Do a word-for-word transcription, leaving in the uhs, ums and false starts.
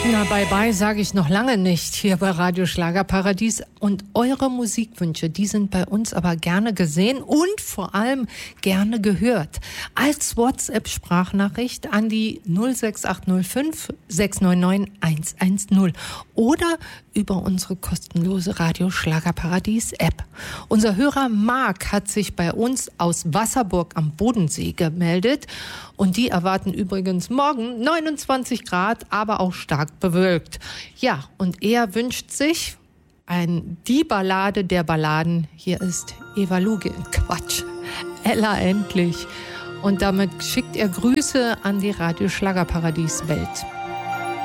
Na, bye-bye sage ich noch lange nicht hier bei Radio Schlagerparadies. Und eure Musikwünsche, die sind bei uns aber gerne gesehen und vor allem gerne gehört. Als WhatsApp-Sprachnachricht an die null sechs acht null fünf sechs neun neun eins eins null oder über unsere kostenlose Radio Schlagerparadies-App. Unser Hörer Marc hat sich bei uns aus Wasserburg am Bodensee gemeldet. Und die erwarten übrigens morgen neunundzwanzig Grad, aber auch stark bewölkt. Ja, und er wünscht sich ein, die Ballade der Balladen. Hier ist Eva Lugin. Quatsch. Ella endlich. Und damit schickt er Grüße an die Radio Schlagerparadies Welt.